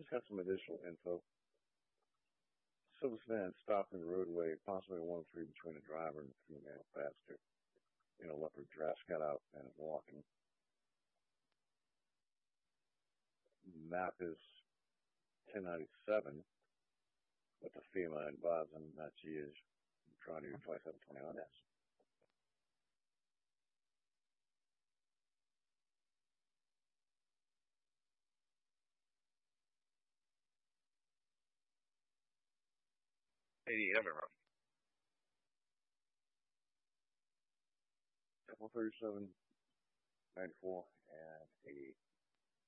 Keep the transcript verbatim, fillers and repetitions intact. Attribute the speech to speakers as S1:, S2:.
S1: Just got some additional info. Silvis van stopped in the roadway, possibly one three between a driver and a female passenger. In a leopard dress, got out and is walking. Map is ten ninety-seven, but the female advising that she is trying to do twenty-seven twenty-one S.
S2: eighty-eight Everhart.
S1: Couple thirty-seven ninety-four and eighty-eight.